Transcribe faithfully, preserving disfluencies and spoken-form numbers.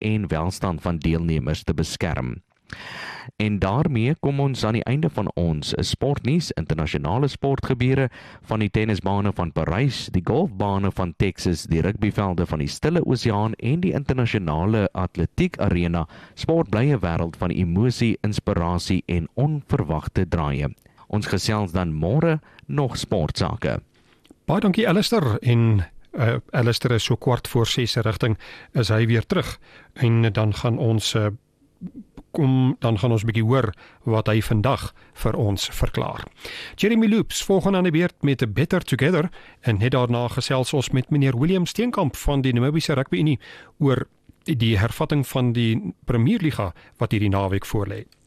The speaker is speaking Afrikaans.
en welstand van deelnemers te beskerm. En daarmee kom ons aan die einde van ons sportnuus, internasionale sportgebeure van die tennisbane van Parys, die golfbane van Texas, die rugbyvelde van die Stille Oseaan en die internasionale atletiek arena, sportblye wêreld van emosie, inspirasie en onverwagte draaie. Ons gesels dan môre nog sportsake. Baie dankie Alistair, en uh, Alistair is so kwart voor ses rigting, is hy weer terug, en dan gaan ons uh, kom, dan gaan ons 'n bietjie hoor wat hy vandag vir ons verklaar. Jeremy Loops, volgende aan die beurt met 'n Better Together, en net daarna gesels ons met meneer William Steenkamp van die Namibiese Rugby Unie oor die hervatting van die Premierliga wat hierdie naweek voorlê.